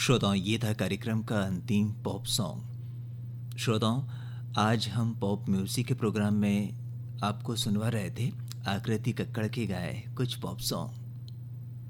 श्रोताओं, ये था कार्यक्रम का अंतिम पॉप सॉन्ग। श्रोताओं, आज हम पॉप म्यूजिक के प्रोग्राम में आपको सुनवा रहे थे आकृति कक्कड़ के गाए कुछ पॉप सॉन्ग।